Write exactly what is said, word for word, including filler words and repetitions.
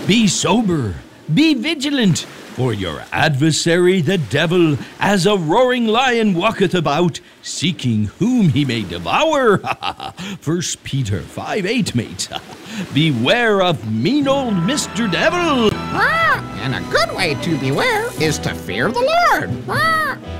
Be sober, be vigilant, for your adversary the devil, as a roaring lion, walketh about, seeking whom he may devour. First Peter five eight, mate. Beware of mean old Mister Devil. Ah, and a good way to beware is to fear the Lord. Ah.